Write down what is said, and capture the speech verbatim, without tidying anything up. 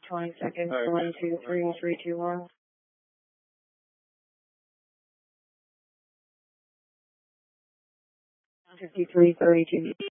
twenty seconds. One, two, three, three, two, one. fifty-three, thirty-two.